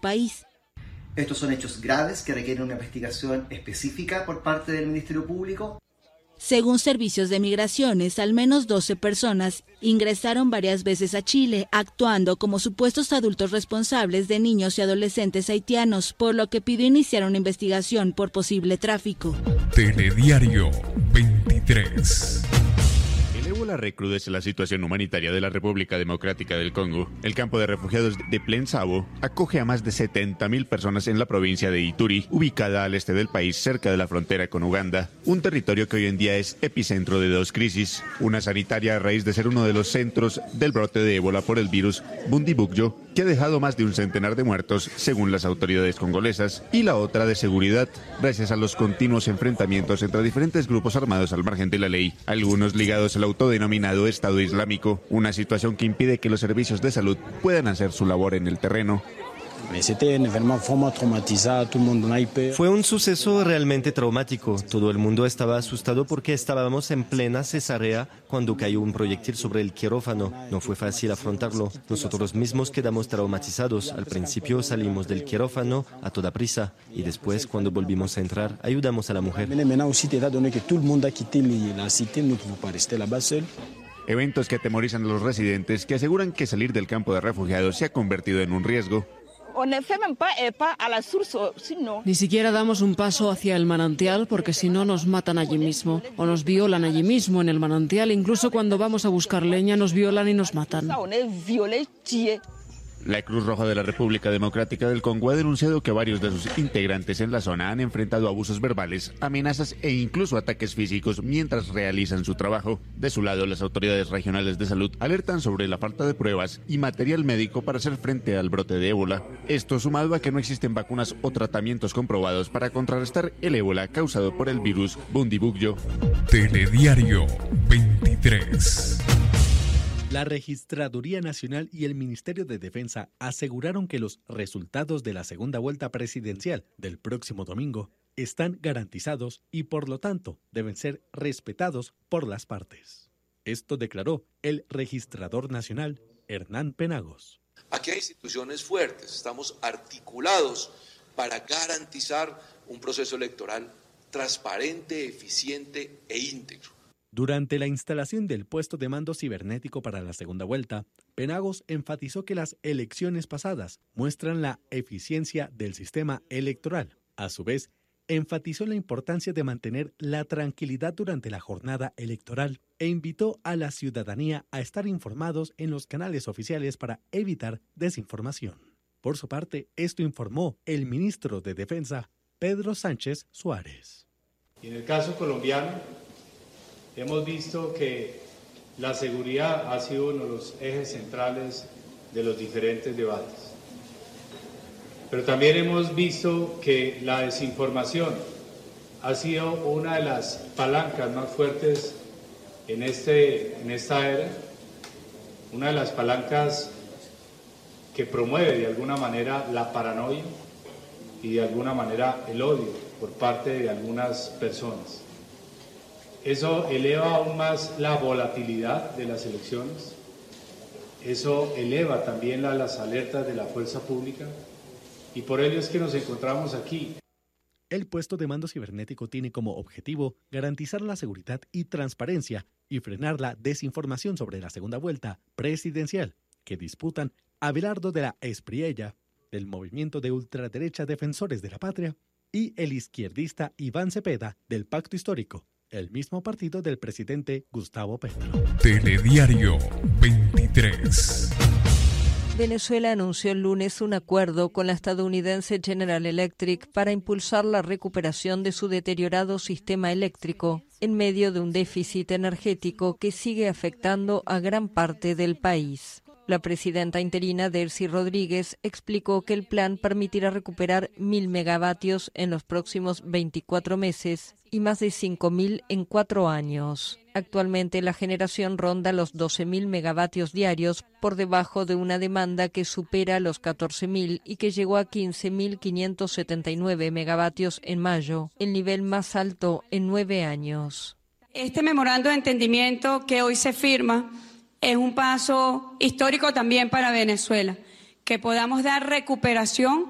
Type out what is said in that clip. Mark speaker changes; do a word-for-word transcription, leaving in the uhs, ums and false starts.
Speaker 1: país.
Speaker 2: Estos son hechos graves que requieren una investigación específica por parte del Ministerio Público.
Speaker 1: Según servicios de migraciones, al menos doce personas ingresaron varias veces a Chile, actuando como supuestos adultos responsables de niños y adolescentes haitianos, por lo que pidió iniciar una investigación por posible tráfico.
Speaker 3: Telediario veintitrés.
Speaker 4: El ébola recrudece la situación humanitaria de la República Democrática del Congo. El campo de refugiados de Plensabo acoge a más de setenta mil personas en la provincia de Ituri, ubicada al este del país, cerca de la frontera con Uganda, un territorio que hoy en día es epicentro de dos crisis, una sanitaria a raíz de ser uno de los centros del brote de ébola por el virus Bundibugyo, que ha dejado más de un centenar de muertos, según las autoridades congolesas, y la otra de seguridad, gracias a los continuos enfrentamientos entre diferentes grupos armados al margen de la ley, algunos ligados al autodenominado Estado Islámico, una situación que impide que los servicios de salud puedan hacer su labor en el terreno.
Speaker 5: Fue un suceso realmente traumático. Todo el mundo estaba asustado porque estábamos en plena cesárea cuando cayó un proyectil sobre el quirófano. No fue fácil afrontarlo. Nosotros mismos quedamos traumatizados. Al principio salimos del quirófano a toda prisa y después, cuando volvimos a entrar, ayudamos a la mujer.
Speaker 4: Eventos que atemorizan a los residentes, que aseguran que salir del campo de refugiados se ha convertido en un riesgo.
Speaker 6: Ni siquiera damos un paso hacia el manantial porque si no nos matan allí mismo o nos violan allí mismo en el manantial. Incluso cuando vamos a buscar leña nos violan y nos matan.
Speaker 4: La Cruz Roja de la República Democrática del Congo ha denunciado que varios de sus integrantes en la zona han enfrentado abusos verbales, amenazas e incluso ataques físicos mientras realizan su trabajo. De su lado, las autoridades regionales de salud alertan sobre la falta de pruebas y material médico para hacer frente al brote de ébola. Esto sumado a que no existen vacunas o tratamientos comprobados para contrarrestar el ébola causado por el virus Bundibugyo.
Speaker 3: Telediario veintitrés.
Speaker 7: La Registraduría Nacional y el Ministerio de Defensa aseguraron que los resultados de la segunda vuelta presidencial del próximo domingo están garantizados y por lo tanto deben ser respetados por las partes. Esto declaró el registrador nacional Hernán Penagos.
Speaker 8: Aquí hay instituciones fuertes, estamos articulados para garantizar un proceso electoral transparente, eficiente e íntegro.
Speaker 7: Durante la instalación del puesto de mando cibernético para la segunda vuelta, Penagos enfatizó que las elecciones pasadas muestran la eficiencia del sistema electoral. A su vez, enfatizó la importancia de mantener la tranquilidad durante la jornada electoral e invitó a la ciudadanía a estar informados en los canales oficiales para evitar desinformación. Por su parte, esto informó el ministro de Defensa, Pedro Sánchez Suárez.
Speaker 9: Y en el caso colombiano, hemos visto que la seguridad ha sido uno de los ejes centrales de los diferentes debates. Pero también hemos visto que la desinformación ha sido una de las palancas más fuertes en, este, en esta era, una de las palancas que promueve de alguna manera la paranoia y de alguna manera el odio por parte de algunas personas. Eso eleva aún más la volatilidad de las elecciones, eso eleva también la, las alertas de la fuerza pública y por ello es que nos encontramos aquí.
Speaker 7: El puesto de mando cibernético tiene como objetivo garantizar la seguridad y transparencia y frenar la desinformación sobre la segunda vuelta presidencial que disputan Abelardo de la Espriella, del movimiento de ultraderecha Defensores de la Patria, y el izquierdista Iván Cepeda, del Pacto Histórico, el mismo partido del presidente Gustavo Petro.
Speaker 3: Telediario veintitrés.
Speaker 10: Venezuela anunció el lunes un acuerdo con la estadounidense General Electric para impulsar la recuperación de su deteriorado sistema eléctrico en medio de un déficit energético que sigue afectando a gran parte del país. La presidenta interina Delcy Rodríguez explicó que el plan permitirá recuperar mil megavatios en los próximos veinticuatro meses y más de cinco mil en cuatro años. Actualmente la generación ronda los doce mil megavatios diarios, por debajo de una demanda que supera los catorce mil y que llegó a quince mil quinientos setenta y nueve megavatios en mayo, el nivel más alto en nueve años.
Speaker 11: Este memorando de entendimiento que hoy se firma es un paso histórico también para Venezuela, que podamos dar recuperación